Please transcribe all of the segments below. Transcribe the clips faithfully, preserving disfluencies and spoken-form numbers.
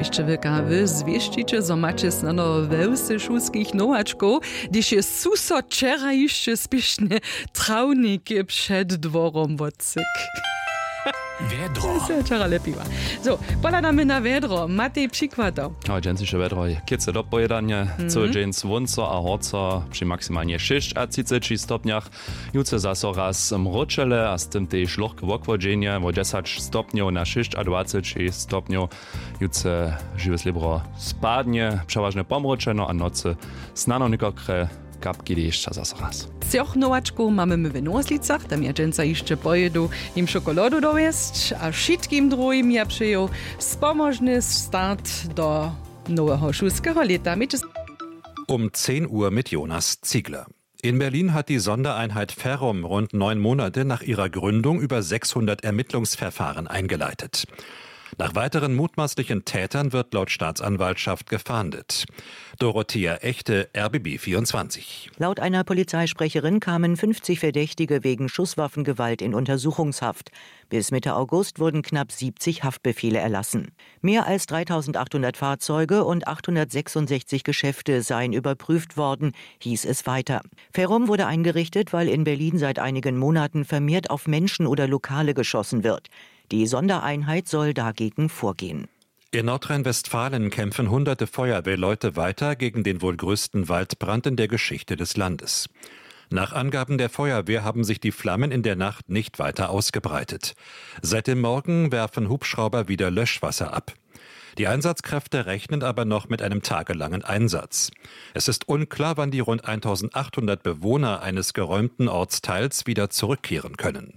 Jeszcze wykawy zwieścicie, że macie znano wełsy szóskich nowaczków, gdyż jest suso wczorajsze spieszne trawniki przed dworem wodcyk. Wiadro. To jest ja wczoraj lepiej. So, poladamy na wiadro. Matej przykładow. No, dżęsische wiadro. Kiece do pojedania, Mhm. cały dzień słońca a horca przy maksymalnie sześć a trzydzieści stopniach. Juce zaso raz mroczele, a z tym też lohkie wokwodzenie, wo dziesięć stopniów na sześć a dwadzieścia stopniów. Juce żywe slibro spadnie, przeważnie pomroczeno, a nocy snano nikokre kapki deszcza zaso raz. Zjoch nowaczków mamy my w Noslicach, tam ja dżęca jeszcze pojedu im czekolaду dowieść, a wszystkim drugim ja przyjął spomożny start do nowego szkolskiego lata. Um zehn Uhr mit Jonas Ziegler. In Berlin hat die Sondereinheit Ferrum rund neun Monate nach ihrer Gründung über sechshundert Ermittlungsverfahren eingeleitet. Nach weiteren mutmaßlichen Tätern wird laut Staatsanwaltschaft gefahndet. Dorothea Echte, R B B vierundzwanzig. Laut einer Polizeisprecherin kamen fünfzig Verdächtige wegen Schusswaffengewalt in Untersuchungshaft. Bis Mitte August wurden knapp siebzig Haftbefehle erlassen. Mehr als dreitausendachthundert Fahrzeuge und achthundertsechsundsechzig Geschäfte seien überprüft worden, hieß es weiter. Ferrum wurde eingerichtet, weil in Berlin seit einigen Monaten vermehrt auf Menschen oder Lokale geschossen wird. Die Sondereinheit soll dagegen vorgehen. In Nordrhein-Westfalen kämpfen hunderte Feuerwehrleute weiter gegen den wohl größten Waldbrand in der Geschichte des Landes. Nach Angaben der Feuerwehr haben sich die Flammen in der Nacht nicht weiter ausgebreitet. Seit dem Morgen werfen Hubschrauber wieder Löschwasser ab. Die Einsatzkräfte rechnen aber noch mit einem tagelangen Einsatz. Es ist unklar, wann die rund eintausendachthundert Bewohner eines geräumten Ortsteils wieder zurückkehren können.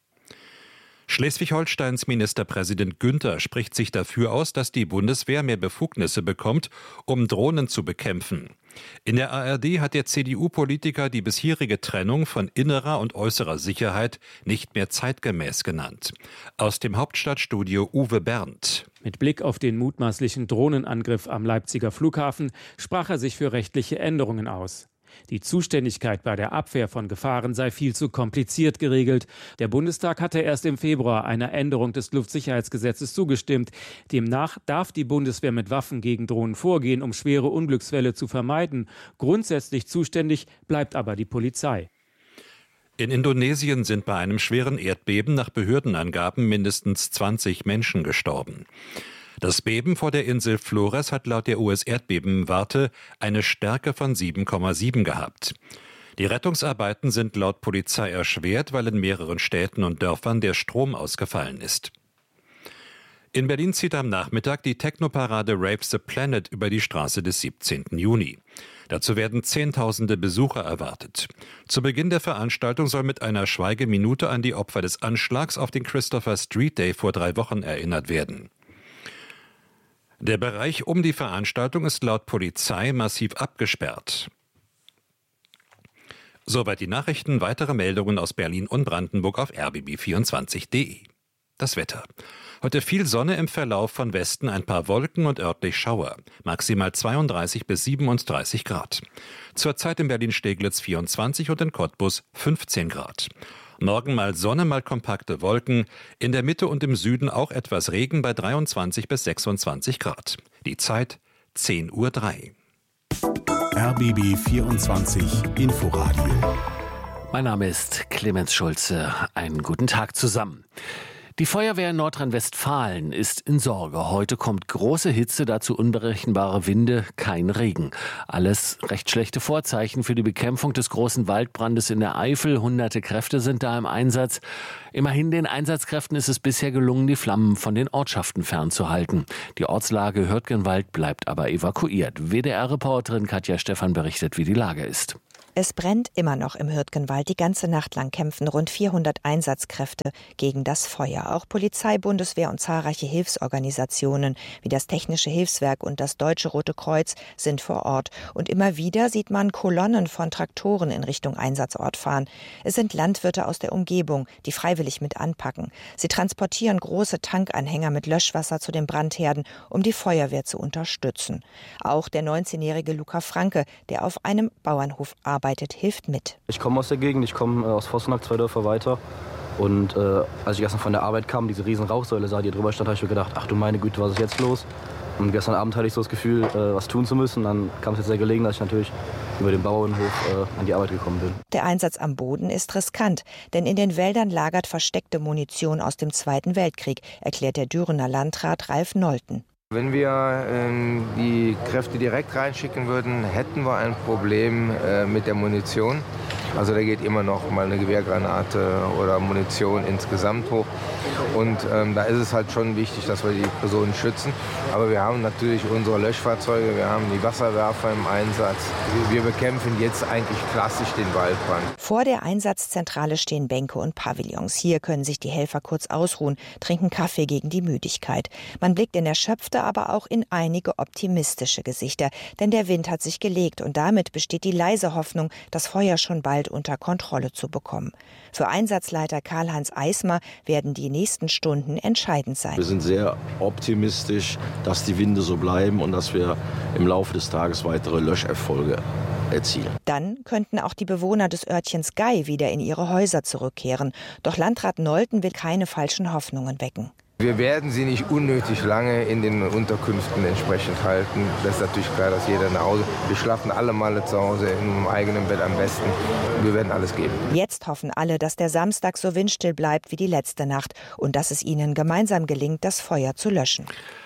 Schleswig-Holsteins Ministerpräsident Günther spricht sich dafür aus, dass die Bundeswehr mehr Befugnisse bekommt, um Drohnen zu bekämpfen. In der A R D hat der C D U-Politiker die bisherige Trennung von innerer und äußerer Sicherheit nicht mehr zeitgemäß genannt. Aus dem Hauptstadtstudio Uwe Berndt. Mit Blick auf den mutmaßlichen Drohnenangriff am Leipziger Flughafen sprach er sich für rechtliche Änderungen aus. Die Zuständigkeit bei der Abwehr von Gefahren sei viel zu kompliziert geregelt. Der Bundestag hatte erst im Februar einer Änderung des Luftsicherheitsgesetzes zugestimmt. Demnach darf die Bundeswehr mit Waffen gegen Drohnen vorgehen, um schwere Unglücksfälle zu vermeiden. Grundsätzlich zuständig bleibt aber die Polizei. In Indonesien sind bei einem schweren Erdbeben nach Behördenangaben mindestens zwanzig Menschen gestorben. Das Beben vor der Insel Flores hat laut der U S-Erdbebenwarte eine Stärke von sieben Komma sieben gehabt. Die Rettungsarbeiten sind laut Polizei erschwert, weil in mehreren Städten und Dörfern der Strom ausgefallen ist. In Berlin zieht am Nachmittag die Technoparade Rave the Planet über die Straße des siebzehnten Juni. Dazu werden Zehntausende Besucher erwartet. Zu Beginn der Veranstaltung soll mit einer Schweigeminute an die Opfer des Anschlags auf den Christopher Street Day vor drei Wochen erinnert werden. Der Bereich um die Veranstaltung ist laut Polizei massiv abgesperrt. Soweit die Nachrichten. Weitere Meldungen aus Berlin und Brandenburg auf r b b vierundzwanzig punkt d e. Das Wetter. Heute viel Sonne, im Verlauf von Westen ein paar Wolken und örtlich Schauer. Maximal zweiunddreißig bis siebenunddreißig Grad. Zurzeit in Berlin-Steglitz vierundzwanzig und in Cottbus fünfzehn Grad. Morgen mal Sonne, mal kompakte Wolken. In der Mitte und im Süden auch etwas Regen bei dreiundzwanzig bis sechsundzwanzig Grad. Die Zeit zehn Uhr drei. R B B vierundzwanzig Inforadio. Mein Name ist Clemens Schulze. Einen guten Tag zusammen. Die Feuerwehr in Nordrhein-Westfalen ist in Sorge. Heute kommt große Hitze, dazu unberechenbare Winde, kein Regen. Alles recht schlechte Vorzeichen für die Bekämpfung des großen Waldbrandes in der Eifel. Hunderte Kräfte sind da im Einsatz. Immerhin den Einsatzkräften ist es bisher gelungen, die Flammen von den Ortschaften fernzuhalten. Die Ortslage Hürtgenwald bleibt aber evakuiert. W D R-Reporterin Katja Stephan berichtet, wie die Lage ist. Es brennt immer noch im Hürtgenwald. Die ganze Nacht lang kämpfen rund vierhundert Einsatzkräfte gegen das Feuer. Auch Polizei, Bundeswehr und zahlreiche Hilfsorganisationen wie das Technische Hilfswerk und das Deutsche Rote Kreuz sind vor Ort. Und immer wieder sieht man Kolonnen von Traktoren in Richtung Einsatzort fahren. Es sind Landwirte aus der Umgebung, die freiwillig mit anpacken. Sie transportieren große Tankanhänger mit Löschwasser zu den Brandherden, um die Feuerwehr zu unterstützen. Auch der neunzehnjährige Luca Franke, der auf einem Bauernhof arbeitet, hilft mit. Ich komme aus der Gegend, ich komme äh, aus Vossenack, zwei Dörfer weiter. Und äh, als ich gestern von der Arbeit kam, diese riesen Rauchsäule sah, die drüber stand, habe ich mir gedacht, ach du meine Güte, was ist jetzt los? Und gestern Abend hatte ich so das Gefühl, äh, was tun zu müssen. Dann kam es jetzt sehr gelegen, dass ich natürlich über den Bauernhof äh, an die Arbeit gekommen bin. Der Einsatz am Boden ist riskant, denn in den Wäldern lagert versteckte Munition aus dem Zweiten Weltkrieg, erklärt der Dürener Landrat Ralf Nolten. Wenn wir äh, die Kräfte direkt reinschicken würden, hätten wir ein Problem äh, mit der Munition. Also da geht immer noch mal eine Gewehrgranate oder Munition insgesamt hoch. Und ähm, da ist es halt schon wichtig, dass wir die Personen schützen. Aber wir haben natürlich unsere Löschfahrzeuge, wir haben die Wasserwerfer im Einsatz. Wir bekämpfen jetzt eigentlich klassisch den Waldbrand. Vor der Einsatzzentrale stehen Bänke und Pavillons. Hier können sich die Helfer kurz ausruhen, trinken Kaffee gegen die Müdigkeit. Man blickt in erschöpfte, aber auch in einige optimistische Gesichter. Denn der Wind hat sich gelegt und damit besteht die leise Hoffnung, das Feuer schon bald unter Kontrolle zu bekommen. Für Einsatzleiter Karl-Heinz Eismer werden die nächsten Stunden entscheidend sein. Wir sind sehr optimistisch, dass die Winde so bleiben und dass wir im Laufe des Tages weitere Löscherfolge erzielen. Dann könnten auch die Bewohner des Örtchens Gei wieder in ihre Häuser zurückkehren. Doch Landrat Nolten will keine falschen Hoffnungen wecken. Wir werden sie nicht unnötig lange in den Unterkünften entsprechend halten. Das ist natürlich klar, dass jeder nach Hause. Wir schlafen alle Male zu Hause in einem eigenen Bett am besten. Wir werden alles geben. Jetzt hoffen alle, dass der Samstag so windstill bleibt wie die letzte Nacht und dass es ihnen gemeinsam gelingt, das Feuer zu löschen.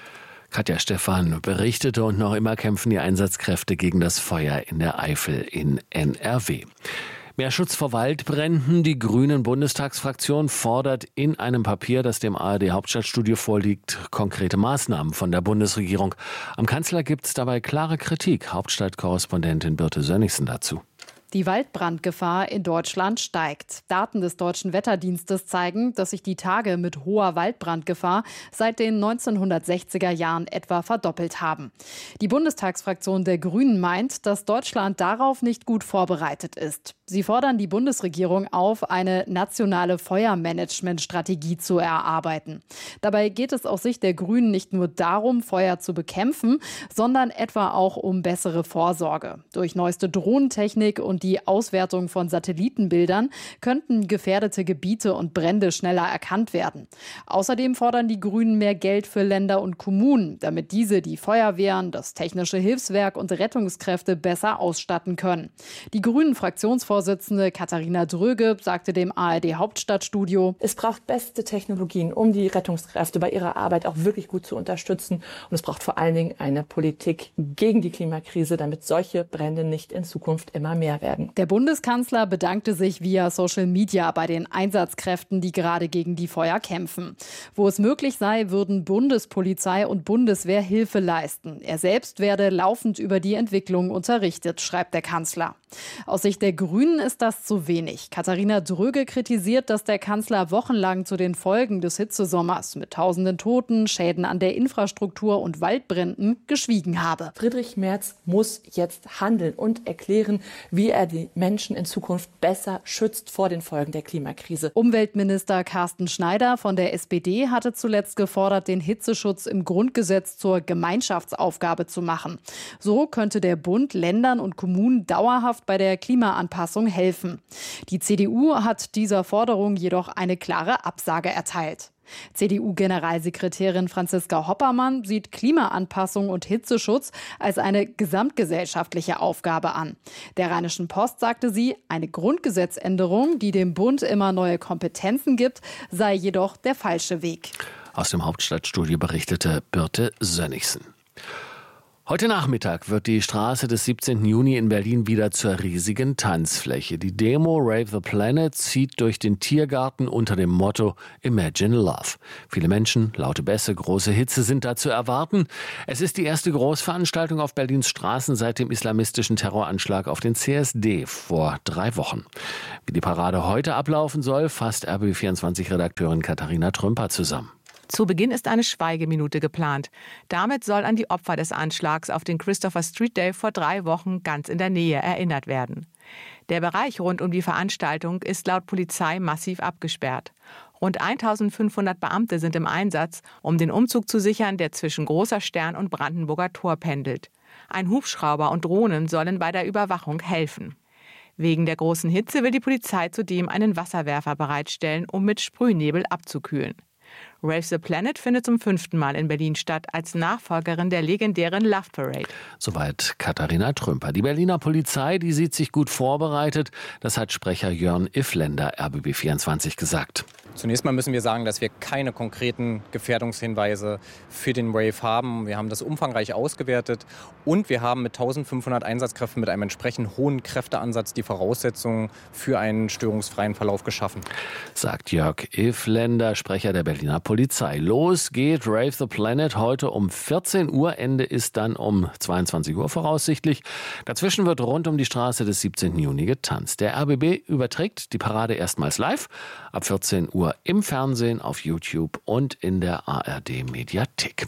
Katja Stephan berichtete und noch immer kämpfen die Einsatzkräfte gegen das Feuer in der Eifel in N R W. Mehr Schutz vor Waldbränden. Die Grünen-Bundestagsfraktion fordert in einem Papier, das dem A R D-Hauptstadtstudio vorliegt, konkrete Maßnahmen von der Bundesregierung. Am Kanzler gibt es dabei klare Kritik. Hauptstadtkorrespondentin Birte Sönnigsen dazu. Die Waldbrandgefahr in Deutschland steigt. Daten des Deutschen Wetterdienstes zeigen, dass sich die Tage mit hoher Waldbrandgefahr seit den neunzehnhundertsechziger Jahren etwa verdoppelt haben. Die Bundestagsfraktion der Grünen meint, dass Deutschland darauf nicht gut vorbereitet ist. Sie fordern die Bundesregierung auf, eine nationale Feuermanagementstrategie zu erarbeiten. Dabei geht es aus Sicht der Grünen nicht nur darum, Feuer zu bekämpfen, sondern etwa auch um bessere Vorsorge. Durch neueste Drohnentechnik und die Auswertung von Satellitenbildern könnten gefährdete Gebiete und Brände schneller erkannt werden. Außerdem fordern die Grünen mehr Geld für Länder und Kommunen, damit diese die Feuerwehren, das Technische Hilfswerk und Rettungskräfte besser ausstatten können. Die Grünen-Fraktionsvorsitzende Katharina Dröge sagte dem A R D-Hauptstadtstudio: Es braucht beste Technologien, um die Rettungskräfte bei ihrer Arbeit auch wirklich gut zu unterstützen. Und es braucht vor allen Dingen eine Politik gegen die Klimakrise, damit solche Brände nicht in Zukunft immer mehr werden. Der Bundeskanzler bedankte sich via Social Media bei den Einsatzkräften, die gerade gegen die Feuer kämpfen. Wo es möglich sei, würden Bundespolizei und Bundeswehr Hilfe leisten. Er selbst werde laufend über die Entwicklung unterrichtet, schreibt der Kanzler. Aus Sicht der Grünen ist das zu wenig. Katharina Dröge kritisiert, dass der Kanzler wochenlang zu den Folgen des Hitzesommers mit tausenden Toten, Schäden an der Infrastruktur und Waldbränden geschwiegen habe. Friedrich Merz muss jetzt handeln und erklären, wie er die Menschen in Zukunft besser schützt vor den Folgen der Klimakrise. Umweltminister Carsten Schneider von der S P D hatte zuletzt gefordert, den Hitzeschutz im Grundgesetz zur Gemeinschaftsaufgabe zu machen. So könnte der Bund Ländern und Kommunen dauerhaft bei der Klimaanpassung helfen. Die C D U hat dieser Forderung jedoch eine klare Absage erteilt. C D U-Generalsekretärin Franziska Hoppermann sieht Klimaanpassung und Hitzeschutz als eine gesamtgesellschaftliche Aufgabe an. Der Rheinischen Post sagte sie, eine Grundgesetzänderung, die dem Bund immer neue Kompetenzen gibt, sei jedoch der falsche Weg. Aus dem Hauptstadtstudio berichtete Birte Sönnigsen. Heute Nachmittag wird die Straße des siebzehnten Juni in Berlin wieder zur riesigen Tanzfläche. Die Demo Rave the Planet zieht durch den Tiergarten unter dem Motto Imagine Love. Viele Menschen, laute Bässe, große Hitze sind da zu erwarten. Es ist die erste Großveranstaltung auf Berlins Straßen seit dem islamistischen Terroranschlag auf den C S D vor drei Wochen. Wie die Parade heute ablaufen soll, fasst R B B vierundzwanzig-Redakteurin Katharina Trümper zusammen. Zu Beginn ist eine Schweigeminute geplant. Damit soll an die Opfer des Anschlags auf den Christopher Street Day vor drei Wochen ganz in der Nähe erinnert werden. Der Bereich rund um die Veranstaltung ist laut Polizei massiv abgesperrt. Rund eintausendfünfhundert Beamte sind im Einsatz, um den Umzug zu sichern, der zwischen Großer Stern und Brandenburger Tor pendelt. Ein Hubschrauber und Drohnen sollen bei der Überwachung helfen. Wegen der großen Hitze will die Polizei zudem einen Wasserwerfer bereitstellen, um mit Sprühnebel abzukühlen. Rave the Planet findet zum fünften Mal in Berlin statt, als Nachfolgerin der legendären Love Parade. Soweit Katharina Trümper. Die Berliner Polizei, die sieht sich gut vorbereitet. Das hat Sprecher Jörn Iffländer R B B vierundzwanzig gesagt. Zunächst mal müssen wir sagen, dass wir keine konkreten Gefährdungshinweise für den Rave haben. Wir haben das umfangreich ausgewertet und wir haben mit eintausendfünfhundert Einsatzkräften mit einem entsprechend hohen Kräfteansatz die Voraussetzungen für einen störungsfreien Verlauf geschaffen. Sagt Jörg Iffländer, Sprecher der Berliner Polizei. Los geht Rave the Planet heute um vierzehn Uhr. Ende ist dann um zweiundzwanzig Uhr voraussichtlich. Dazwischen wird rund um die Straße des siebzehnten Juni getanzt. Der R B B überträgt die Parade erstmals live ab vierzehn Uhr im Fernsehen, auf YouTube und in der A R D-Mediathek.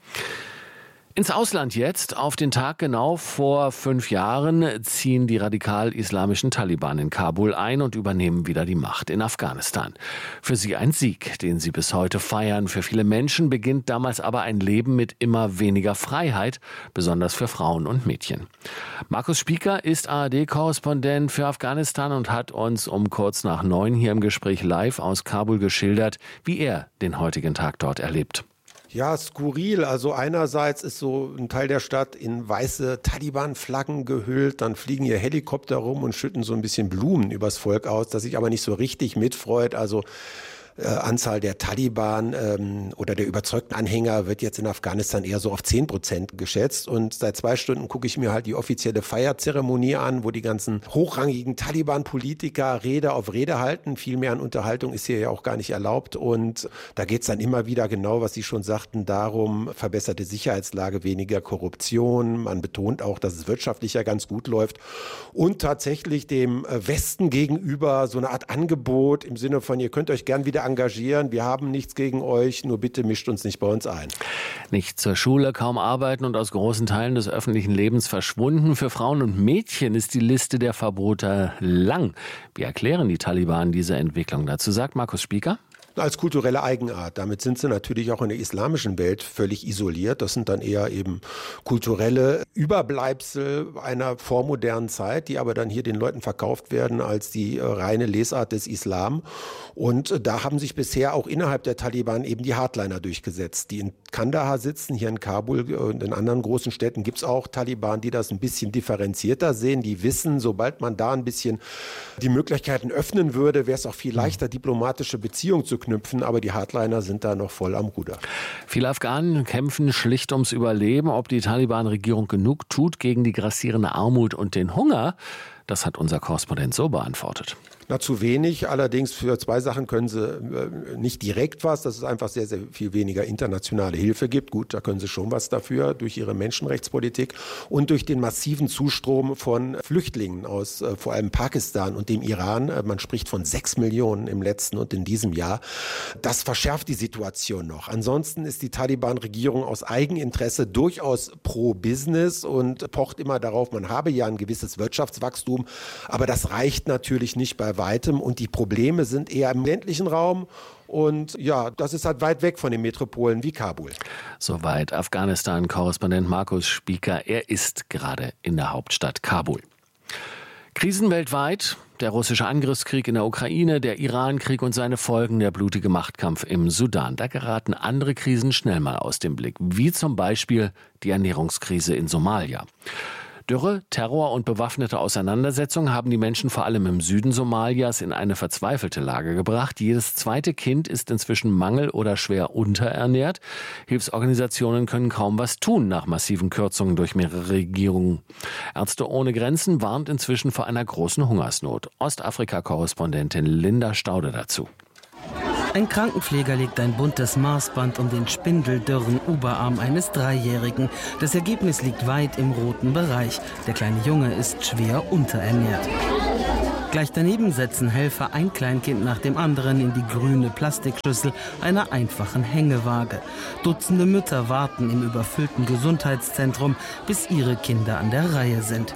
Ins Ausland jetzt. Auf den Tag genau vor fünf Jahren ziehen die radikal-islamischen Taliban in Kabul ein und übernehmen wieder die Macht in Afghanistan. Für sie ein Sieg, den sie bis heute feiern. Für viele Menschen beginnt damals aber ein Leben mit immer weniger Freiheit, besonders für Frauen und Mädchen. Markus Spieker ist A R D-Korrespondent für Afghanistan und hat uns um kurz nach neun hier im Gespräch live aus Kabul geschildert, wie er den heutigen Tag dort erlebt. Ja, skurril. Also einerseits ist so ein Teil der Stadt in weiße Taliban-Flaggen gehüllt, dann fliegen hier Helikopter rum und schütten so ein bisschen Blumen übers Volk aus, das sich aber nicht so richtig mitfreut. Also Äh, Anzahl der Taliban ähm, oder der überzeugten Anhänger wird jetzt in Afghanistan eher so auf zehn Prozent geschätzt. Und seit zwei Stunden gucke ich mir halt die offizielle Feierzeremonie an, wo die ganzen hochrangigen Taliban-Politiker Rede auf Rede halten. Viel mehr an Unterhaltung ist hier ja auch gar nicht erlaubt. Und da geht es dann immer wieder genau, was Sie schon sagten, darum, verbesserte Sicherheitslage, weniger Korruption. Man betont auch, dass es wirtschaftlich ja ganz gut läuft. Und tatsächlich dem Westen gegenüber so eine Art Angebot im Sinne von, ihr könnt euch gern wieder engagieren, wir haben nichts gegen euch, nur bitte mischt uns nicht bei uns ein. Nicht zur Schule, kaum arbeiten und aus großen Teilen des öffentlichen Lebens verschwunden. Für Frauen und Mädchen ist die Liste der Verbote lang. Wie erklären die Taliban diese Entwicklung? Dazu sagt Markus Spieker. Als kulturelle Eigenart. Damit sind sie natürlich auch in der islamischen Welt völlig isoliert. Das sind dann eher eben kulturelle Überbleibsel einer vormodernen Zeit, die aber dann hier den Leuten verkauft werden als die reine Lesart des Islam. Und da haben sich bisher auch innerhalb der Taliban eben die Hardliner durchgesetzt, die in Kandahar sitzen, hier in Kabul und in anderen großen Städten gibt es auch Taliban, die das ein bisschen differenzierter sehen, die wissen, sobald man da ein bisschen die Möglichkeiten öffnen würde, wäre es auch viel leichter, diplomatische Beziehungen zu knüpfen, aber die Hardliner sind da noch voll am Ruder. Viele Afghanen kämpfen schlicht ums Überleben. Ob die Taliban-Regierung genug tut gegen die grassierende Armut und den Hunger, das hat unser Korrespondent so beantwortet. Na, zu wenig. Allerdings für zwei Sachen können sie äh, nicht direkt was, dass es einfach sehr, sehr viel weniger internationale Hilfe gibt. Gut, da können sie schon was dafür durch ihre Menschenrechtspolitik und durch den massiven Zustrom von Flüchtlingen aus äh, vor allem Pakistan und dem Iran. Äh, man spricht von sechs Millionen im letzten und in diesem Jahr. Das verschärft die Situation noch. Ansonsten ist die Taliban-Regierung aus Eigeninteresse durchaus pro Business und pocht immer darauf, man habe ja ein gewisses Wirtschaftswachstum, aber das reicht natürlich nicht bei weitem und die Probleme sind eher im ländlichen Raum und ja, das ist halt weit weg von den Metropolen wie Kabul. Soweit Afghanistan-Korrespondent Markus Spieker. Er ist gerade in der Hauptstadt Kabul. Krisen weltweit, der russische Angriffskrieg in der Ukraine, der Irankrieg und seine Folgen, der blutige Machtkampf im Sudan. Da geraten andere Krisen schnell mal aus dem Blick, wie zum Beispiel die Ernährungskrise in Somalia. Dürre, Terror und bewaffnete Auseinandersetzungen haben die Menschen vor allem im Süden Somalias in eine verzweifelte Lage gebracht. Jedes zweite Kind ist inzwischen mangel- oder schwer unterernährt. Hilfsorganisationen können kaum was tun nach massiven Kürzungen durch mehrere Regierungen. Ärzte ohne Grenzen warnt inzwischen vor einer großen Hungersnot. Ostafrika-Korrespondentin Linda Staude dazu. Ein Krankenpfleger legt ein buntes Maßband um den spindeldürren Oberarm eines Dreijährigen. Das Ergebnis liegt weit im roten Bereich. Der kleine Junge ist schwer unterernährt. Gleich daneben setzen Helfer ein Kleinkind nach dem anderen in die grüne Plastikschüssel einer einfachen Hängewaage. Dutzende Mütter warten im überfüllten Gesundheitszentrum, bis ihre Kinder an der Reihe sind.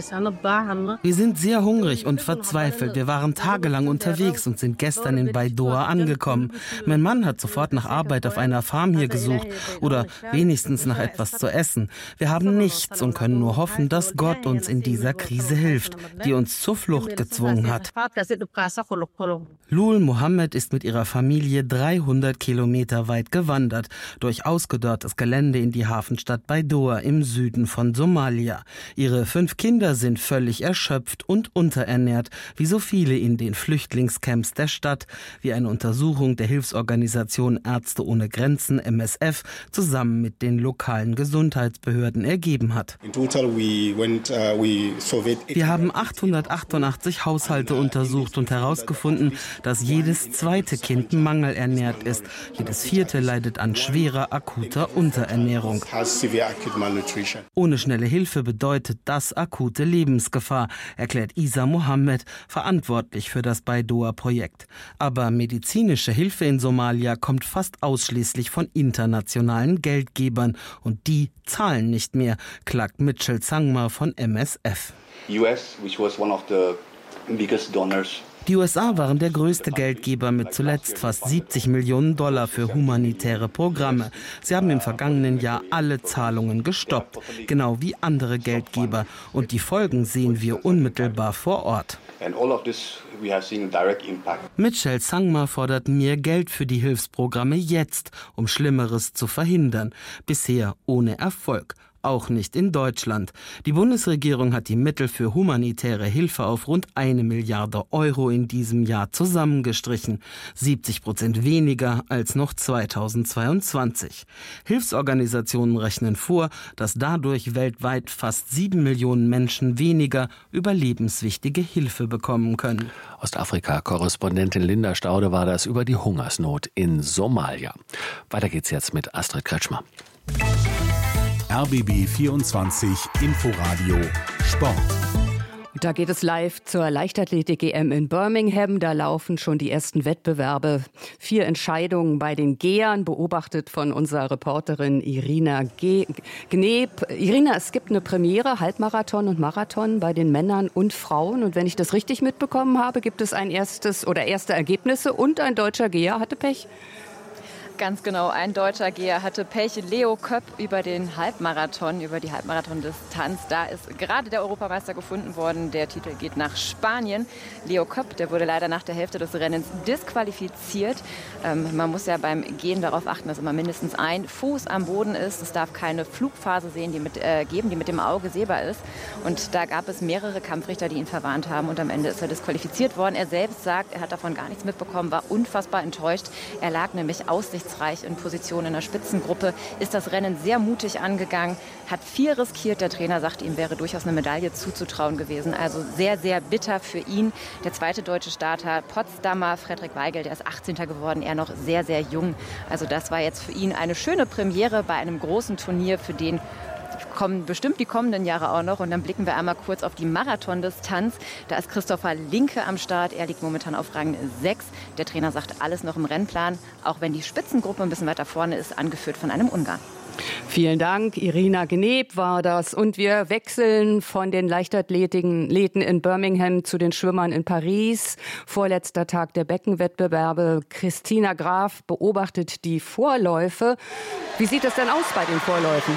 Wir sind sehr hungrig und verzweifelt. Wir waren tagelang unterwegs und sind gestern in Baidoa angekommen. Mein Mann hat sofort nach Arbeit auf einer Farm hier gesucht oder wenigstens nach etwas zu essen. Wir haben nichts und können nur hoffen, dass Gott uns in dieser Krise hilft, die uns zur Flucht gezwungen gezwungen hat. Lul Mohammed ist mit ihrer Familie dreihundert Kilometer weit gewandert, durch ausgedörrtes Gelände in die Hafenstadt Baidoa im Süden von Somalia. Ihre fünf Kinder sind völlig erschöpft und unterernährt, wie so viele in den Flüchtlingscamps der Stadt, wie eine Untersuchung der Hilfsorganisation Ärzte ohne Grenzen M S F zusammen mit den lokalen Gesundheitsbehörden ergeben hat. Wir haben achthundertachtundachtzig Haushalte untersucht und herausgefunden, dass jedes zweite Kind mangelernährt ist. Jedes vierte leidet an schwerer, akuter Unterernährung. Ohne schnelle Hilfe bedeutet das akute Lebensgefahr, erklärt Isa Mohammed, verantwortlich für das Baidoa-Projekt. Aber medizinische Hilfe in Somalia kommt fast ausschließlich von internationalen Geldgebern und die zahlen nicht mehr, klagt Mitchell Zangma von M S F. U S, which was one of the biggest donors. Die U S A waren der größte Geldgeber mit zuletzt fast siebzig Millionen Dollar für humanitäre Programme. Sie haben im vergangenen Jahr alle Zahlungen gestoppt, genau wie andere Geldgeber. Und die Folgen sehen wir unmittelbar vor Ort. Mitchell Zangma fordert mehr Geld für die Hilfsprogramme jetzt, um Schlimmeres zu verhindern. Bisher ohne Erfolg. Auch nicht in Deutschland. Die Bundesregierung hat die Mittel für humanitäre Hilfe auf rund eine Milliarde Euro in diesem Jahr zusammengestrichen. siebzig Prozent weniger als noch zweitausendzweiundzwanzig. Hilfsorganisationen rechnen vor, dass dadurch weltweit fast sieben Millionen Menschen weniger überlebenswichtige Hilfe bekommen können. Ostafrika-Korrespondentin Linda Staude war das über die Hungersnot in Somalia. Weiter geht's jetzt mit Astrid Kretschmer. R B B vierundzwanzig Inforadio Sport. Da geht es live zur Leichtathletik-E M in Birmingham. Da laufen schon die ersten Wettbewerbe. Vier Entscheidungen bei den Gehern, beobachtet von unserer Reporterin Irina Ge- Gneb. Irina, es gibt eine Premiere, Halbmarathon und Marathon bei den Männern und Frauen. Und wenn ich das richtig mitbekommen habe, gibt es ein erstes oder erste Ergebnisse und ein deutscher Geher hatte Pech. Ganz genau, ein deutscher Geher hatte Pech. Leo Köpp über den Halbmarathon, über die Halbmarathon-Distanz. Da ist gerade der Europameister gefunden worden. Der Titel geht nach Spanien. Leo Köpp, der wurde leider nach der Hälfte des Rennens disqualifiziert. Ähm, man muss ja beim Gehen darauf achten, dass immer mindestens ein Fuß am Boden ist. Es darf keine Flugphase sehen, die mit, äh, geben, die mit dem Auge sehbar ist. Und da gab es mehrere Kampfrichter, die ihn verwarnt haben. Und am Ende ist er disqualifiziert worden. Er selbst sagt, er hat davon gar nichts mitbekommen, war unfassbar enttäuscht. Er lag nämlich aussichtsreich in Position in der Spitzengruppe, ist das Rennen sehr mutig angegangen, hat viel riskiert. Der Trainer sagt, ihm wäre durchaus eine Medaille zuzutrauen gewesen. Also sehr, sehr bitter für ihn. Der zweite deutsche Starter, Potsdamer Frederik Weigel, der ist achtzehnter geworden, er noch sehr, sehr jung. Also das war jetzt für ihn eine schöne Premiere bei einem großen Turnier, für den kommen bestimmt die kommenden Jahre auch noch. Und dann blicken wir einmal kurz auf die Marathondistanz. Da ist Christopher Linke am Start. Er liegt momentan auf Rang sechs. Der Trainer sagt, alles noch im Rennplan, auch wenn die Spitzengruppe ein bisschen weiter vorne ist, angeführt von einem Ungarn. Vielen Dank, Irina Gneb war das. Und wir wechseln von den Leichtathleten in Birmingham zu den Schwimmern in Paris. Vorletzter Tag der Beckenwettbewerbe. Christina Graf beobachtet die Vorläufe. Wie sieht es denn aus bei den Vorläufen?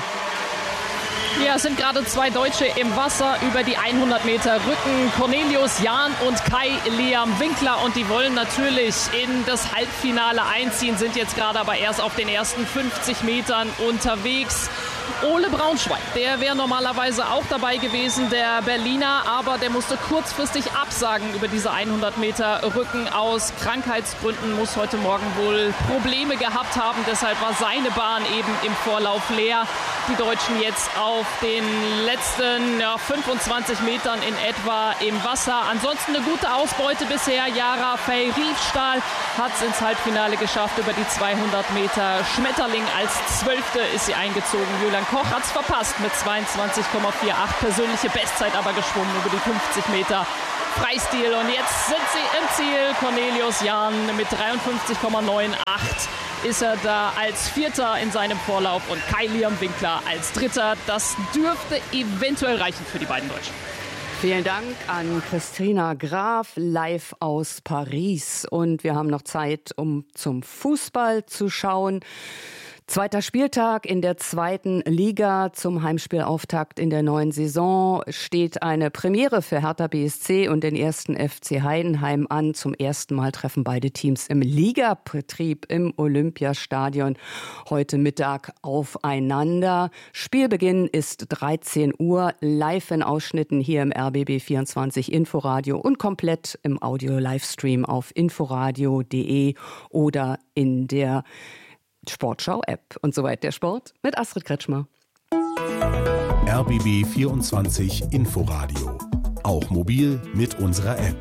Ja, es sind gerade zwei Deutsche im Wasser über die hundert Meter Rücken. Cornelius Jahn und Kai Liam Winkler. Und die wollen natürlich in das Halbfinale einziehen, sind jetzt gerade aber erst auf den ersten fünfzig Metern unterwegs. Ole Braunschweig, der wäre normalerweise auch dabei gewesen, der Berliner, aber der musste kurzfristig absagen über diese hundert Meter Rücken. Aus Krankheitsgründen, muss heute Morgen wohl Probleme gehabt haben. Deshalb war seine Bahn eben im Vorlauf leer. Die Deutschen jetzt auf den letzten ja, fünfundzwanzig Metern in etwa im Wasser. Ansonsten eine gute Ausbeute bisher. Yara Fey-Riefstahl hat es ins Halbfinale geschafft über die zweihundert Meter. Schmetterling als Zwölfte ist sie eingezogen. Julian Koch hat es verpasst mit zweiundzwanzig Komma vierundachtzig. Persönliche Bestzeit aber geschwommen über die fünfzig Meter. Freistil. Und jetzt sind sie im Ziel. Cornelius Jahn mit dreiundfünfzig Komma achtzig ist er da als Vierter in seinem Vorlauf und Kai Liam Winkler als Dritter. Das dürfte eventuell reichen für die beiden Deutschen. Vielen Dank an Christina Graf live aus Paris. Und wir haben noch Zeit, um zum Fußball zu schauen. Zweiter Spieltag in der zweiten Liga. Zum Heimspielauftakt in der neuen Saison steht eine Premiere für Hertha B S C und den ersten F C Heidenheim an. Zum ersten Mal treffen beide Teams im Ligabetrieb im Olympiastadion heute Mittag aufeinander. Spielbeginn ist dreizehn Uhr, live in Ausschnitten hier im R B B vierundzwanzig Inforadio und komplett im Audio-Livestream auf inforadio punkt de oder in der Sportschau-App. Und soweit der Sport mit Astrid Kretschmer. R B B vierundzwanzig Inforadio. Auch mobil mit unserer App.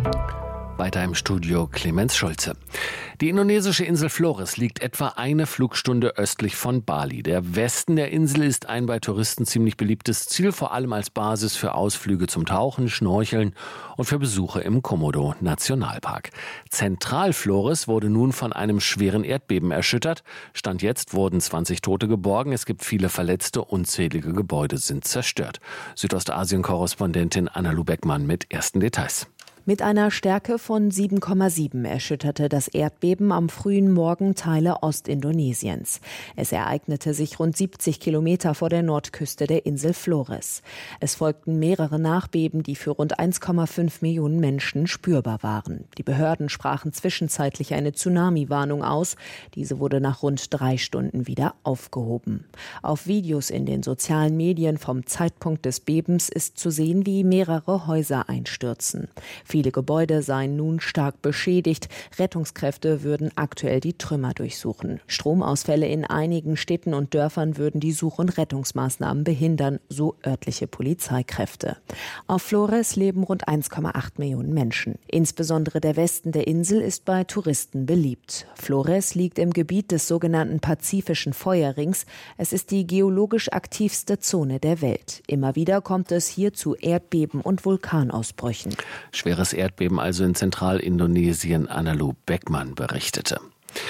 Weiter im Studio Clemens Schulze. Die indonesische Insel Flores liegt etwa eine Flugstunde östlich von Bali. Der Westen der Insel ist ein bei Touristen ziemlich beliebtes Ziel, vor allem als Basis für Ausflüge zum Tauchen, Schnorcheln und für Besuche im Komodo-Nationalpark. Zentral-Flores wurde nun von einem schweren Erdbeben erschüttert. Stand jetzt wurden zwanzig Tote geborgen. Es gibt viele Verletzte, unzählige Gebäude sind zerstört. Südostasien-Korrespondentin Anna-Lu Beckmann mit ersten Details. Mit einer Stärke von sieben Komma sieben erschütterte das Erdbeben am frühen Morgen Teile Ostindonesiens. Es ereignete sich rund siebzig Kilometer vor der Nordküste der Insel Flores. Es folgten mehrere Nachbeben, die für rund eins Komma fünf Millionen Menschen spürbar waren. Die Behörden sprachen zwischenzeitlich eine Tsunami-Warnung aus. Diese wurde nach rund drei Stunden wieder aufgehoben. Auf Videos in den sozialen Medien vom Zeitpunkt des Bebens ist zu sehen, wie mehrere Häuser einstürzen. Viele Gebäude seien nun stark beschädigt. Rettungskräfte würden aktuell die Trümmer durchsuchen. Stromausfälle in einigen Städten und Dörfern würden die Such- und Rettungsmaßnahmen behindern, so örtliche Polizeikräfte. Auf Flores leben rund eins Komma acht Millionen Menschen. Insbesondere der Westen der Insel ist bei Touristen beliebt. Flores liegt im Gebiet des sogenannten Pazifischen Feuerrings. Es ist die geologisch aktivste Zone der Welt. Immer wieder kommt es hier zu Erdbeben und Vulkanausbrüchen. Schweres Erdbeben also in Zentralindonesien, Anna-Lu Beckmann berichtete.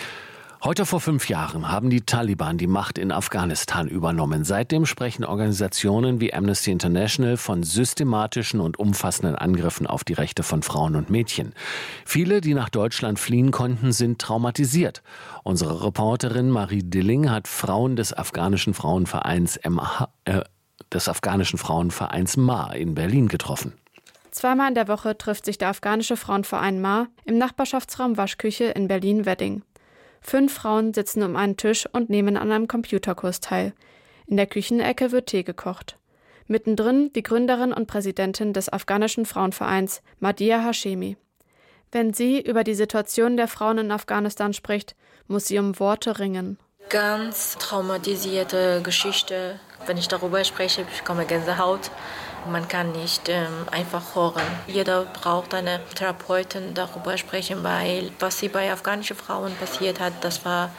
Heute vor fünf Jahren haben die Taliban die Macht in Afghanistan übernommen. Seitdem sprechen Organisationen wie Amnesty International von systematischen und umfassenden Angriffen auf die Rechte von Frauen und Mädchen. Viele, die nach Deutschland fliehen konnten, sind traumatisiert. Unsere Reporterin Marie Dilling hat Frauen des afghanischen Frauenvereins M A, äh, des afghanischen Frauenvereins M A in Berlin getroffen. Zweimal in der Woche trifft sich der afghanische Frauenverein M A im Nachbarschaftsraum Waschküche in Berlin-Wedding. Fünf Frauen sitzen um einen Tisch und nehmen an einem Computerkurs teil. In der Küchenecke wird Tee gekocht. Mittendrin die Gründerin und Präsidentin des afghanischen Frauenvereins, Madiha Hashemi. Wenn sie über die Situation der Frauen in Afghanistan spricht, muss sie um Worte ringen. Ganz traumatisierte Geschichte. Wenn ich darüber spreche, bekomme ich Gänsehaut. Man kann nicht ähm, einfach hören. Jeder braucht eine Therapeutin darüber sprechen, weil was sie bei afghanischen Frauen passiert hat, das war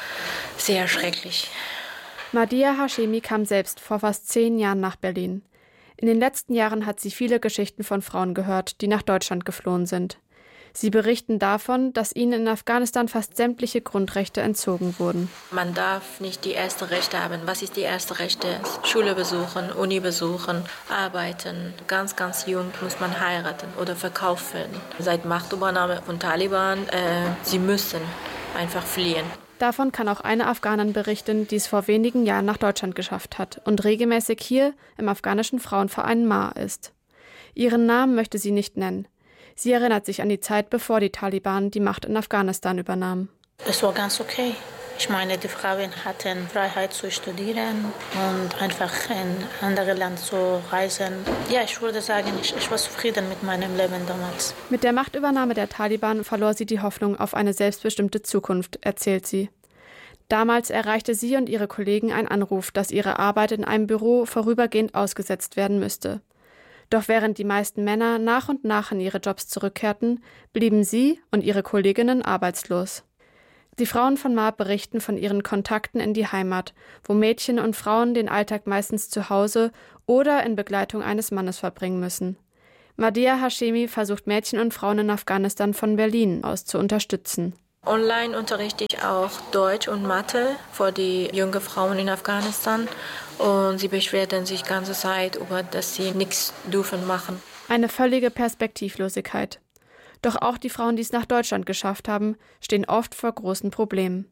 sehr schrecklich. Madiha Hashemi kam selbst vor fast zehn Jahren nach Berlin. In den letzten Jahren hat sie viele Geschichten von Frauen gehört, die nach Deutschland geflohen sind. Sie berichten davon, dass ihnen in Afghanistan fast sämtliche Grundrechte entzogen wurden. Man darf nicht die ersten Rechte haben. Was ist die erste Rechte? Schule besuchen, Uni besuchen, arbeiten. Ganz, ganz jung muss man heiraten oder verkaufen. Seit Machtübernahme von Taliban, äh, sie müssen einfach fliehen. Davon kann auch eine Afghanin berichten, die es vor wenigen Jahren nach Deutschland geschafft hat und regelmäßig hier im afghanischen Frauenverein M A ist. Ihren Namen möchte sie nicht nennen. Sie erinnert sich an die Zeit, bevor die Taliban die Macht in Afghanistan übernahmen. Es war ganz okay. Ich meine, die Frauen hatten Freiheit zu studieren und einfach in andere Länder zu reisen. Ja, ich würde sagen, ich, ich war zufrieden mit meinem Leben damals. Mit der Machtübernahme der Taliban verlor sie die Hoffnung auf eine selbstbestimmte Zukunft, erzählt sie. Damals erreichte sie und ihre Kollegen ein Anruf, dass ihre Arbeit in einem Büro vorübergehend ausgesetzt werden müsste. Doch während die meisten Männer nach und nach in ihre Jobs zurückkehrten, blieben sie und ihre Kolleginnen arbeitslos. Die Frauen von M A berichten von ihren Kontakten in die Heimat, wo Mädchen und Frauen den Alltag meistens zu Hause oder in Begleitung eines Mannes verbringen müssen. Madiha Hashemi versucht Mädchen und Frauen in Afghanistan von Berlin aus zu unterstützen. Online unterrichte ich auch Deutsch und Mathe für die jungen Frauen in Afghanistan. Und sie beschweren sich die ganze Zeit über, dass sie nichts dürfen machen. Eine völlige Perspektivlosigkeit. Doch auch die Frauen, die es nach Deutschland geschafft haben, stehen oft vor großen Problemen.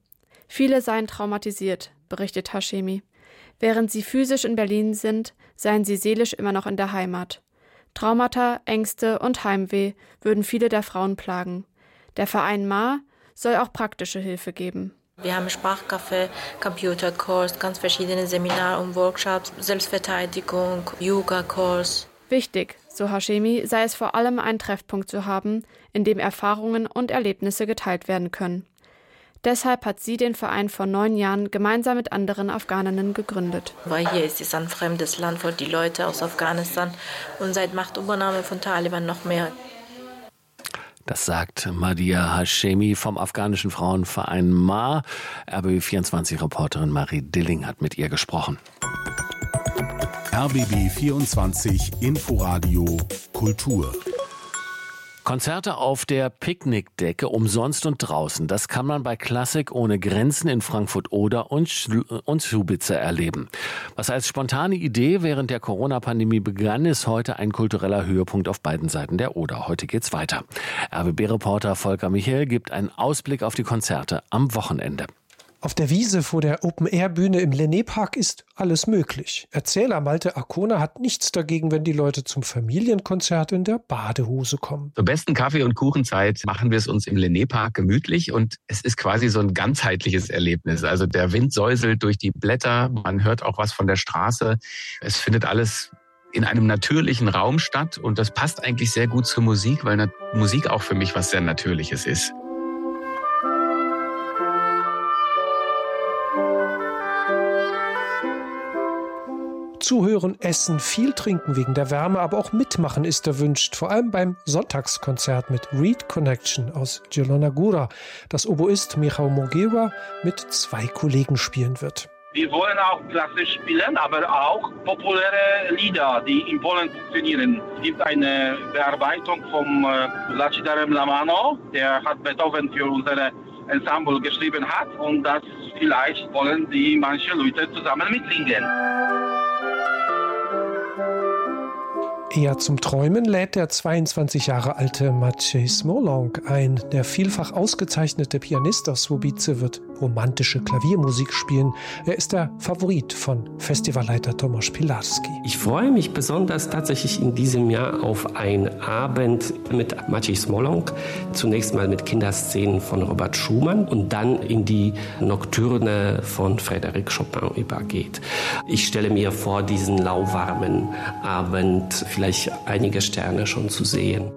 Viele seien traumatisiert, berichtet Hashemi. Während sie physisch in Berlin sind, seien sie seelisch immer noch in der Heimat. Traumata, Ängste und Heimweh würden viele der Frauen plagen. Der Verein M A soll auch praktische Hilfe geben. Wir haben Sprachcafé, Computerkurs, ganz verschiedene Seminare und Workshops, Selbstverteidigung, Yoga-Kurs. Wichtig, so Hashemi, sei es vor allem einen Treffpunkt zu haben, in dem Erfahrungen und Erlebnisse geteilt werden können. Deshalb hat sie den Verein vor neun Jahren gemeinsam mit anderen Afghaninnen gegründet. Weil hier ist es ein fremdes Land für die Leute aus Afghanistan und seit Machtübernahme von Taliban noch mehr. Das sagt Madia Hashemi vom afghanischen Frauenverein M A. R B B vierundzwanzig-Reporterin Marie Dilling hat mit ihr gesprochen. R B B vierundzwanzig Inforadio Kultur. Konzerte auf der Picknickdecke umsonst und draußen. Das kann man bei Klassik ohne Grenzen in Frankfurt-Oder und Słubice erleben. Was als spontane Idee während der Corona-Pandemie begann, ist heute ein kultureller Höhepunkt auf beiden Seiten der Oder. Heute geht's weiter. R B B-Reporter Volker Michael gibt einen Ausblick auf die Konzerte am Wochenende. Auf der Wiese vor der Open-Air-Bühne im Lenné-Park ist alles möglich. Erzähler Malte Arkona hat nichts dagegen, wenn die Leute zum Familienkonzert in der Badehose kommen. Zur besten Kaffee- und Kuchenzeit machen wir es uns im Lenné-Park gemütlich und es ist quasi so ein ganzheitliches Erlebnis. Also der Wind säuselt durch die Blätter, man hört auch was von der Straße. Es findet alles in einem natürlichen Raum statt und das passt eigentlich sehr gut zur Musik, weil Musik auch für mich was sehr Natürliches ist. Zuhören, essen, viel trinken wegen der Wärme, aber auch mitmachen ist erwünscht. Vor allem beim Sonntagskonzert mit Reed Connection aus Zielona Góra, das Oboist Michał Mogiera mit zwei Kollegen spielen wird. Wir wollen auch klassisch spielen, aber auch populäre Lieder, die in Polen funktionieren. Es gibt eine Bearbeitung vom äh, Lacidarem Lamano, der hat Beethoven für unsere Ensemble geschrieben hat und das vielleicht wollen die manche Leute zusammen mitsingen. Eher zum Träumen lädt der zweiundzwanzig Jahre alte Maciej Smolonk ein. Der vielfach ausgezeichnete Pianist aus Słubice wird romantische Klaviermusik spielen. Er ist der Favorit von Festivalleiter Tomasz Pilarski. Ich freue mich besonders tatsächlich in diesem Jahr auf einen Abend mit Maciej Smolonk. Zunächst mal mit Kinderszenen von Robert Schumann und dann in die Nocturne von Frédéric Chopin übergeht. Ich stelle mir vor, diesen lauwarmen Abend vielleicht einige Sterne schon zu sehen.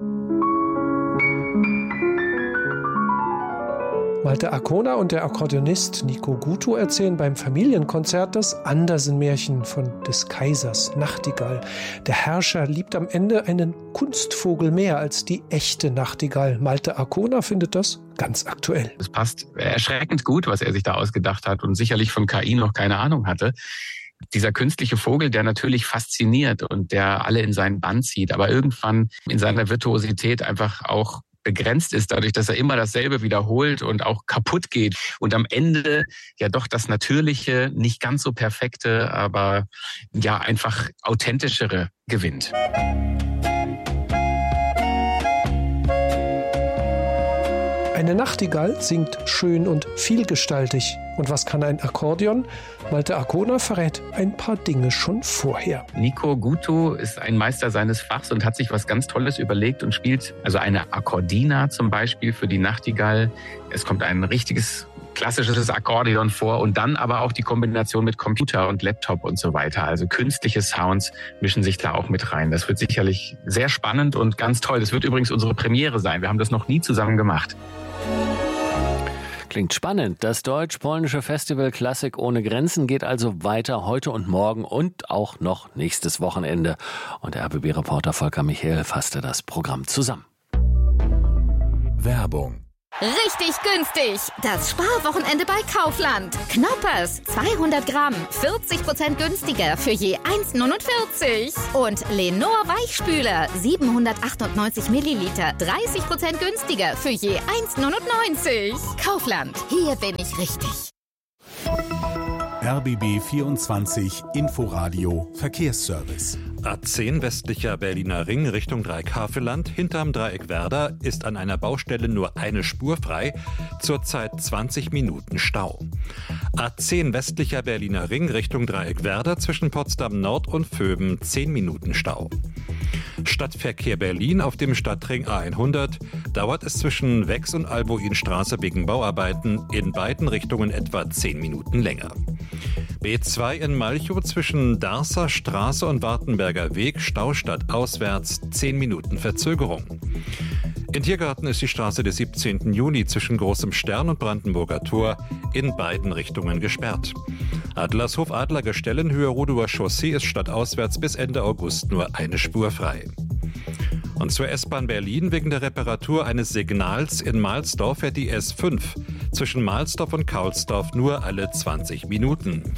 Malte Arkona und der Akkordeonist Nico Guto erzählen beim Familienkonzert das Andersen-Märchen von des Kaisers Nachtigall. Der Herrscher liebt am Ende einen Kunstvogel mehr als die echte Nachtigall. Malte Arkona findet das ganz aktuell. Es passt erschreckend gut, was er sich da ausgedacht hat und sicherlich von K I noch keine Ahnung hatte. Dieser künstliche Vogel, der natürlich fasziniert und der alle in seinen Bann zieht, aber irgendwann in seiner Virtuosität einfach auch begrenzt ist, dadurch, dass er immer dasselbe wiederholt und auch kaputt geht und am Ende ja doch das Natürliche, nicht ganz so perfekte, aber ja einfach authentischere gewinnt. Eine Nachtigall singt schön und vielgestaltig. Und was kann ein Akkordeon? Malte Arkona verrät ein paar Dinge schon vorher. Nico Guto ist ein Meister seines Fachs und hat sich was ganz Tolles überlegt und spielt also eine Akkordina zum Beispiel für die Nachtigall. Es kommt ein richtiges klassisches Akkordeon vor und dann aber auch die Kombination mit Computer und Laptop und so weiter. Also künstliche Sounds mischen sich da auch mit rein. Das wird sicherlich sehr spannend und ganz toll. Das wird übrigens unsere Premiere sein. Wir haben das noch nie zusammen gemacht. Klingt spannend. Das deutsch-polnische Festival Klassik ohne Grenzen geht also weiter heute und morgen und auch noch nächstes Wochenende. Und der R B B-Reporter Volker Michael fasste das Programm zusammen. Werbung. Richtig günstig! Das Sparwochenende bei Kaufland. Knoppers zweihundert Gramm, vierzig Prozent günstiger für je eins neunundvierzig. Und Lenor Weichspüler siebenhundertachtundneunzig Milliliter, dreißig Prozent günstiger für je eins neunundneunzig. Kaufland, hier bin ich richtig. R B B vierundzwanzig Inforadio Verkehrsservice. A zehn westlicher Berliner Ring Richtung Dreieck-Havelland hinterm Dreieck Werder ist an einer Baustelle nur eine Spur frei, zurzeit zwanzig Minuten Stau. A zehn westlicher Berliner Ring Richtung Dreieck Werder zwischen Potsdam Nord und Vöben zehn Minuten Stau. Stadtverkehr Berlin auf dem Stadtring A hundert dauert es zwischen Wex und Albuinstraße wegen Bauarbeiten in beiden Richtungen etwa zehn Minuten länger. B zwei in Malchow zwischen Darßer Straße und Wartenberger Weg, Staustadt auswärts zehn Minuten Verzögerung. In Tiergarten ist die Straße des siebzehnten Juni zwischen Großem Stern und Brandenburger Tor in beiden Richtungen gesperrt. Adlershof Adlergestellenhöhe Rudower Chaussee ist stadtauswärts bis Ende August nur eine Spur frei. Und zur S-Bahn Berlin wegen der Reparatur eines Signals in Mahlsdorf fährt die S fünf zwischen Mahlsdorf und Kaulsdorf nur alle zwanzig Minuten.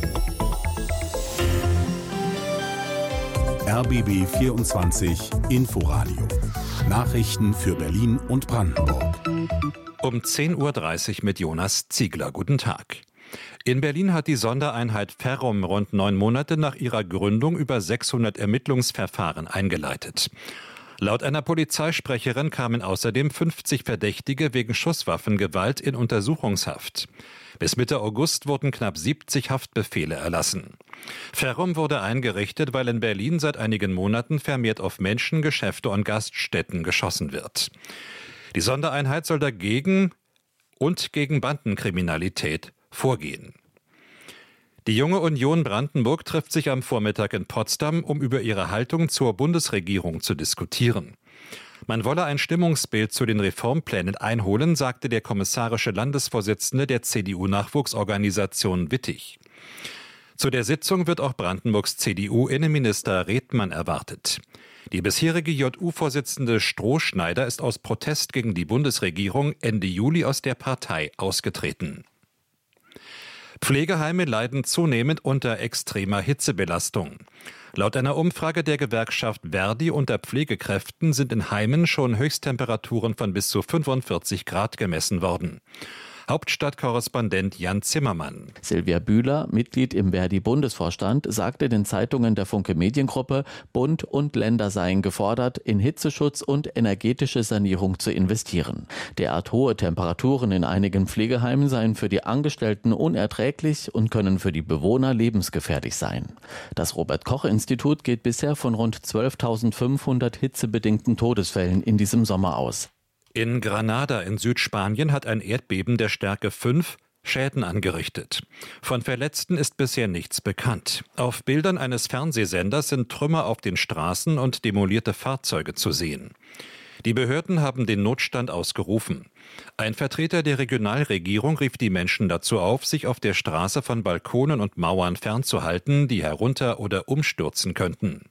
R B B vierundzwanzig Inforadio. Nachrichten für Berlin und Brandenburg. Um zehn Uhr dreißig mit Jonas Ziegler. Guten Tag. In Berlin hat die Sondereinheit Ferrum rund neun Monate nach ihrer Gründung über sechshundert Ermittlungsverfahren eingeleitet. Laut einer Polizeisprecherin kamen außerdem fünfzig Verdächtige wegen Schusswaffengewalt in Untersuchungshaft. Bis Mitte August wurden knapp siebzig Haftbefehle erlassen. Ferrum wurde eingerichtet, weil in Berlin seit einigen Monaten vermehrt auf Menschen, Geschäfte und Gaststätten geschossen wird. Die Sondereinheit soll dagegen und gegen Bandenkriminalität vorgehen. Die Junge Union Brandenburg trifft sich am Vormittag in Potsdam, um über ihre Haltung zur Bundesregierung zu diskutieren. Man wolle ein Stimmungsbild zu den Reformplänen einholen, sagte der kommissarische Landesvorsitzende der C D U-Nachwuchsorganisation Wittig. Zu der Sitzung wird auch Brandenburgs C D U-Innenminister Redmann erwartet. Die bisherige J U-Vorsitzende Strohschneider ist aus Protest gegen die Bundesregierung Ende Juli aus der Partei ausgetreten. Pflegeheime leiden zunehmend unter extremer Hitzebelastung. Laut einer Umfrage der Gewerkschaft Verdi unter Pflegekräften sind in Heimen schon Höchsttemperaturen von bis zu fünfundvierzig Grad gemessen worden. Hauptstadtkorrespondent Jan Zimmermann. Silvia Bühler, Mitglied im Verdi-Bundesvorstand, sagte den Zeitungen der Funke Mediengruppe, Bund und Länder seien gefordert, in Hitzeschutz und energetische Sanierung zu investieren. Derart hohe Temperaturen in einigen Pflegeheimen seien für die Angestellten unerträglich und können für die Bewohner lebensgefährlich sein. Das Robert-Koch-Institut geht bisher von rund zwölftausendfünfhundert hitzebedingten Todesfällen in diesem Sommer aus. In Granada in Südspanien hat ein Erdbeben der Stärke fünf Schäden angerichtet. Von Verletzten ist bisher nichts bekannt. Auf Bildern eines Fernsehsenders sind Trümmer auf den Straßen und demolierte Fahrzeuge zu sehen. Die Behörden haben den Notstand ausgerufen. Ein Vertreter der Regionalregierung rief die Menschen dazu auf, sich auf der Straße von Balkonen und Mauern fernzuhalten, die herunter- oder umstürzen könnten.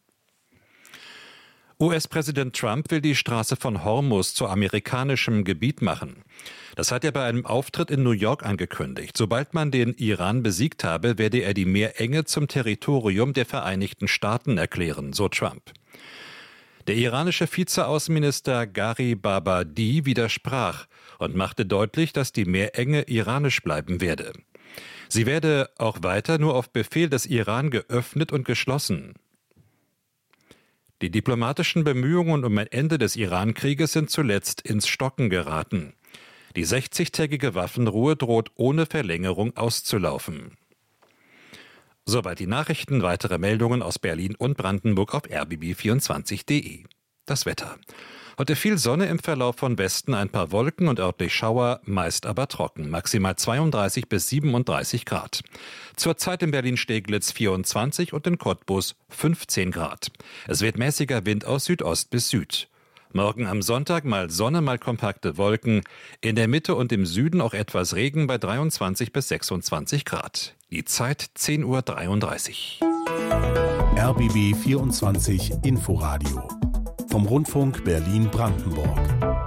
U S-Präsident Trump will die Straße von Hormuz zu amerikanischem Gebiet machen. Das hat er bei einem Auftritt in New York angekündigt. Sobald man den Iran besiegt habe, werde er die Meerenge zum Territorium der Vereinigten Staaten erklären, so Trump. Der iranische Vizeaußenminister Gharibabadi widersprach und machte deutlich, dass die Meerenge iranisch bleiben werde. Sie werde auch weiter nur auf Befehl des Iran geöffnet und geschlossen. Die diplomatischen Bemühungen um ein Ende des Iran-Krieges sind zuletzt ins Stocken geraten. Die sechzigtägige Waffenruhe droht ohne Verlängerung auszulaufen. Soweit die Nachrichten, weitere Meldungen aus Berlin und Brandenburg auf r b b vierundzwanzig punkt d e. Das Wetter. Heute viel Sonne, im Verlauf von Westen ein paar Wolken und örtlich Schauer, meist aber trocken. Maximal zweiunddreißig bis siebenunddreißig Grad. Zurzeit in Berlin-Steglitz vierundzwanzig und in Cottbus fünfzehn Grad. Es wird mäßiger Wind aus Südost bis Süd. Morgen am Sonntag mal Sonne, mal kompakte Wolken. In der Mitte und im Süden auch etwas Regen bei dreiundzwanzig bis sechsundzwanzig Grad. Die Zeit zehn Uhr dreiunddreißig. R B B vierundzwanzig Inforadio vom Rundfunk Berlin-Brandenburg.